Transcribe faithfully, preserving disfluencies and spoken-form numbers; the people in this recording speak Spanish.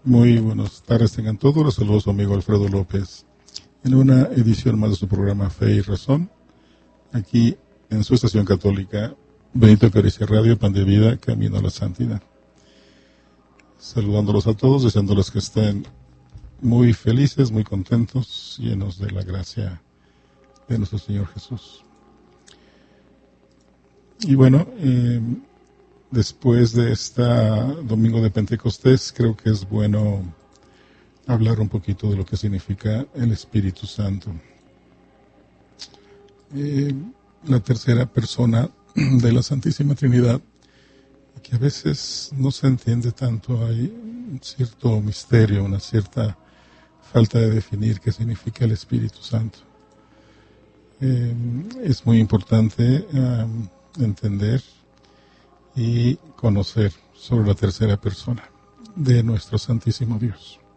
Muy buenas tardes tengan todos. Les saludo a su amigo Alfredo López en una edición más de su programa Fe y Razón, aquí en su estación católica Benito Eucaristía Radio, Pan de Vida, Camino a la Santidad. Saludándolos a todos, deseándoles que estén muy felices, muy contentos, llenos de la gracia de nuestro Señor Jesús. Y bueno, eh, después de este domingo de Pentecostés, creo que es bueno hablar un poquito de lo que significa el Espíritu Santo. Eh, la tercera persona de la Santísima Trinidad, que a veces no se entiende tanto, hay un cierto misterio, una cierta falta de definir qué significa el Espíritu Santo. Eh, es muy importante um, entender y conocer sobre la tercera persona de nuestro Santísimo Dios.